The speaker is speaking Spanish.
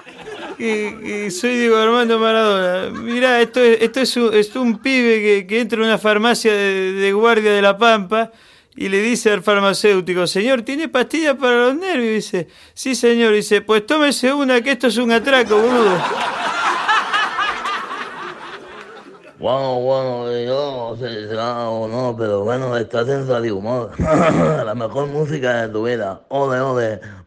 que soy Diego Armando Maradona. Mirá, esto es un pibe que entra en una farmacia de guardia de La Pampa y le dice al farmacéutico, señor, ¿tiene pastillas para los nervios? Y dice, sí, señor. Y dice, pues tómese una, que esto es un atraco, boludo. Bueno, yo no sé si será o no, pero bueno, estás en Radio Humor. La mejor música de tu vida. Ole, ole.